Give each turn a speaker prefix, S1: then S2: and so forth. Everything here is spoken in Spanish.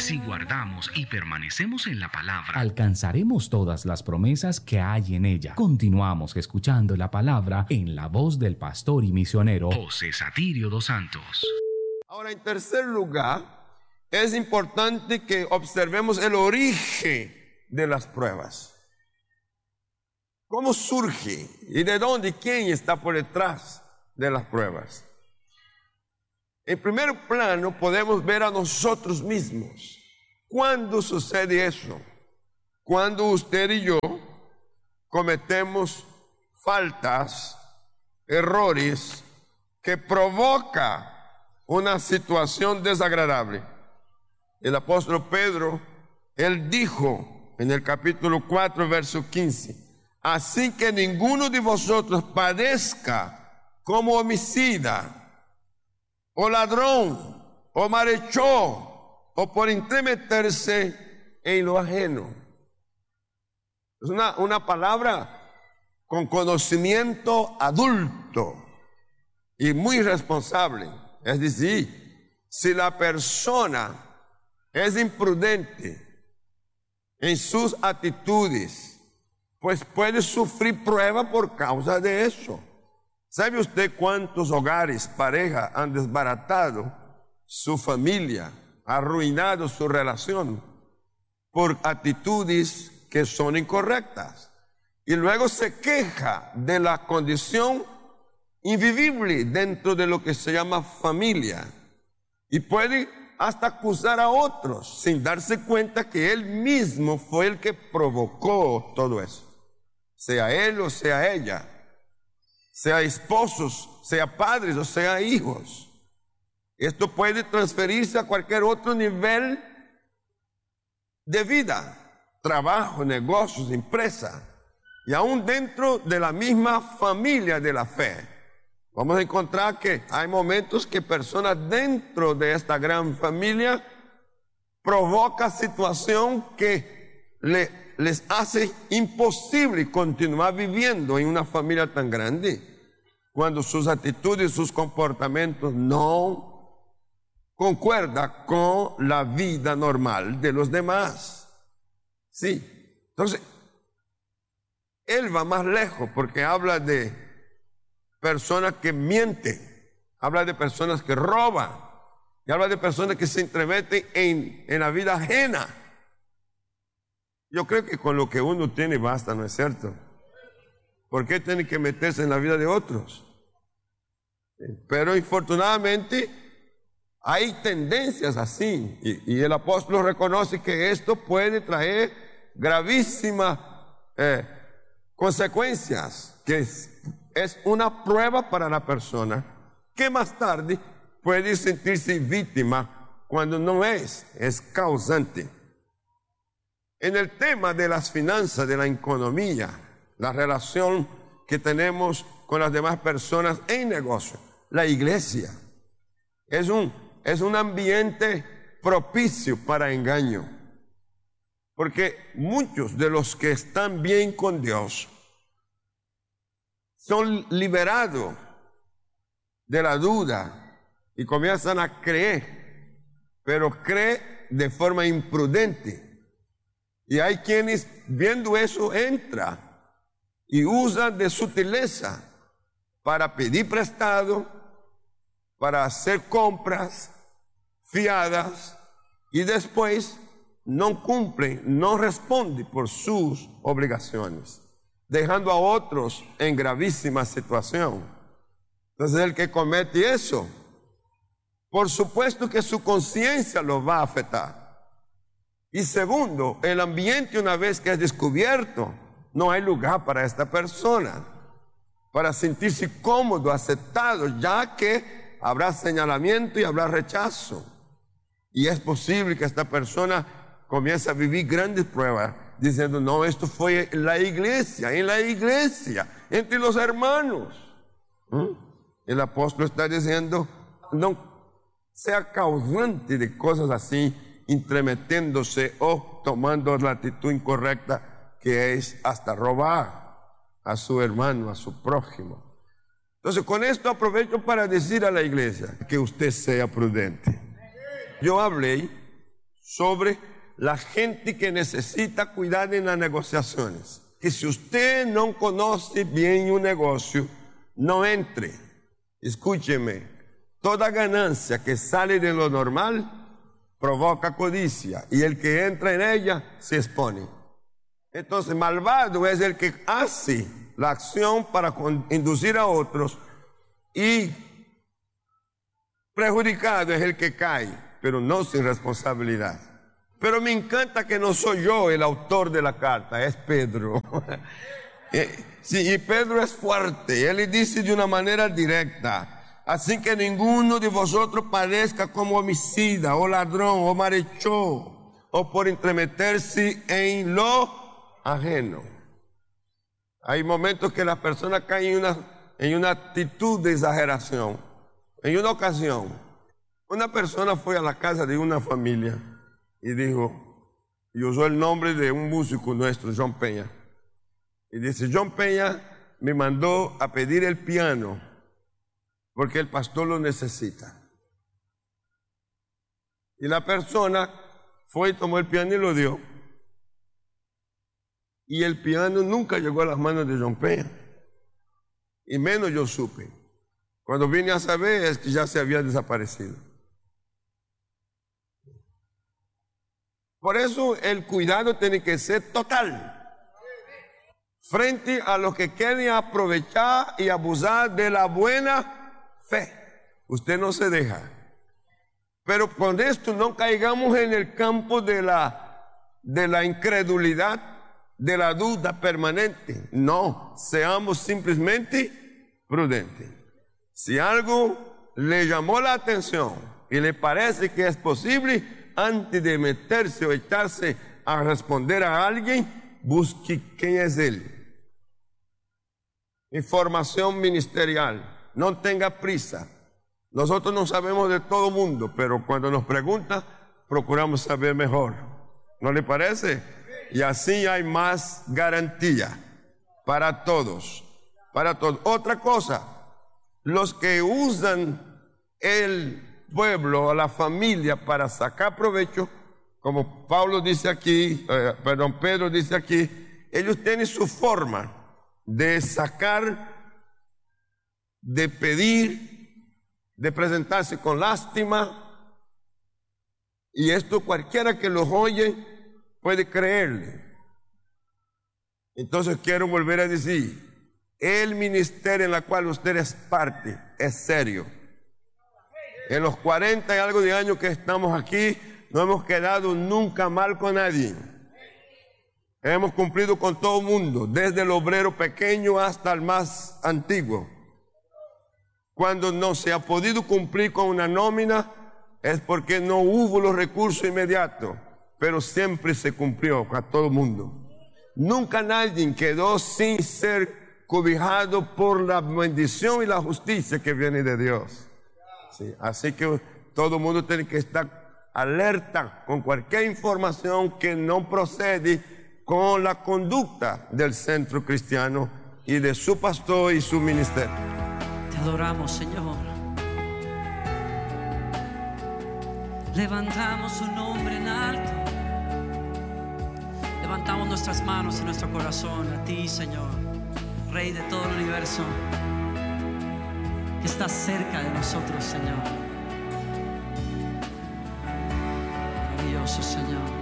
S1: Si guardamos y permanecemos en la palabra,
S2: alcanzaremos todas las promesas que hay en ella. Continuamos escuchando la palabra en la voz del pastor y misionero
S1: José Satirio dos Santos.
S3: Ahora, en tercer lugar, es importante que observemos el origen de las pruebas. ¿Cómo surge? ¿Y de dónde? ¿Y quién está por detrás de las pruebas? En primer plano podemos ver a nosotros mismos. ¿Cuándo sucede eso? Cuando usted y yo cometemos faltas, errores que provocan una situación desagradable. El apóstol Pedro, él dijo en el capítulo 4, verso 15, así que ninguno de vosotros padezca como homicida, o ladrón, o malhechor, o por entremeterse en lo ajeno. Es una palabra con conocimiento adulto y muy responsable. Es decir, si la persona es imprudente en sus actitudes, pues puede sufrir prueba por causa de eso. ¿Sabe usted cuántos hogares, parejas han desbaratado su familia, arruinado su relación por actitudes que son incorrectas? Y luego se queja de la condición invivible dentro de lo que se llama familia. Y puede hasta acusar a otros sin darse cuenta que él mismo fue el que provocó todo eso. Sea él o sea ella, sea esposos, sea padres o sea hijos. Esto puede transferirse a cualquier otro nivel de vida, trabajo, negocios, empresa, y aún dentro de la misma familia de la fe. Vamos a encontrar que hay momentos que personas dentro de esta gran familia provocan situación que les hace imposible continuar viviendo en una familia tan grande, cuando sus actitudes, sus comportamientos no concuerdan con la vida normal de los demás. Sí, entonces, él va más lejos porque habla de personas que mienten, habla de personas que roban, y habla de personas que se entremeten en la vida ajena. Yo creo que con lo que uno tiene basta, ¿no es cierto? ¿Por qué tiene que meterse en la vida de otros? Pero infortunadamente hay tendencias así, y el apóstol reconoce que esto puede traer gravísimas consecuencias, que es una prueba para la persona que más tarde puede sentirse víctima cuando no es causante. En el tema de las finanzas, de la economía, la relación que tenemos con las demás personas en negocio, la iglesia es un ambiente propicio para engaño, porque muchos de los que están bien con Dios son liberados de la duda y comienzan a creer, pero creen de forma imprudente. Y hay quienes viendo eso entran y usan de sutileza para pedir prestado, para hacer compras fiadas y después no cumplen, no responden por sus obligaciones, dejando a otros en gravísima situación. Entonces el que comete eso, por supuesto que su conciencia lo va a afectar. Y segundo, el ambiente, una vez que es descubierto, no hay lugar para esta persona para sentirse cómodo, aceptado, ya que habrá señalamiento y habrá rechazo. Y es posible que esta persona comience a vivir grandes pruebas, diciendo, no, esto fue en la iglesia, entre los hermanos. El apóstol está diciendo, no sea causante de cosas así, intrometiéndose o tomando la actitud incorrecta, que es hasta robar a su hermano, a su prójimo. Entonces, con esto aprovecho para decir a la iglesia que usted sea prudente. Yo hablé sobre la gente que necesita cuidar en las negociaciones. Que si usted no conoce bien un negocio, no entre. Escúcheme, toda ganancia que sale de lo normal provoca codicia, y el que entra en ella se expone. Entonces, malvado es el que hace la acción para inducir a otros, y perjudicado es el que cae, pero no sin responsabilidad. Pero me encanta que no soy yo el autor de la carta, es Pedro. Sí, y Pedro es fuerte, él le dice de una manera directa: así que ninguno de vosotros parezca como homicida, o ladrón, o malhechor, o por entremeterse en lo ajeno. Hay momentos que las personas caen en una actitud de exageración. En una ocasión, una persona fue a la casa de una familia y dijo, y usó el nombre de un músico nuestro, John Peña. Y dice, John Peña me mandó a pedir el piano porque el pastor lo necesita. Y la persona fue y tomó el piano y lo dio. Y el piano nunca llegó a las manos de John Peña. Y menos yo supe. Cuando vine a saber es que ya se había desaparecido. Por eso el cuidado tiene que ser total. Frente a los que quieren aprovechar y abusar de la buena fe. Usted no se deja. Pero con esto no caigamos en el campo de la incredulidad, de la duda permanente. No, seamos simplemente prudentes. Si algo le llamó la atención y le parece que es posible, antes de meterse o echarse a responder a alguien, busque quién es él. Información ministerial. No tenga prisa. Nosotros no sabemos de todo mundo, pero cuando nos preguntan, procuramos saber mejor. ¿No le parece? Y así hay más garantía para todos. Para todos. Otra cosa, los que usan el pueblo o la familia para sacar provecho, como Pedro dice aquí, ellos tienen su forma de sacar, de pedir, de presentarse con lástima, y esto cualquiera que los oye puede creerle. Entonces quiero volver a decir, el ministerio en el cual usted es parte es serio. En los 40 y algo de años que estamos aquí, no hemos quedado nunca mal con nadie. Hemos cumplido con todo el mundo, desde el obrero pequeño hasta el más antiguo. Cuando no se ha podido cumplir con una nómina, es porque no hubo los recursos inmediatos, pero siempre se cumplió a todo el mundo. Nunca nadie quedó sin ser cobijado por la bendición y la justicia que viene de Dios. Sí, así que todo el mundo tiene que estar alerta con cualquier información que no procede con la conducta del centro cristiano y de su pastor y su ministerio.
S4: Te adoramos, Señor. Levantamos su nombre en alto. Levantamos nuestras manos y nuestro corazón a ti, Señor, Rey de todo el universo, que estás cerca de nosotros, Señor. Maravilloso, Señor.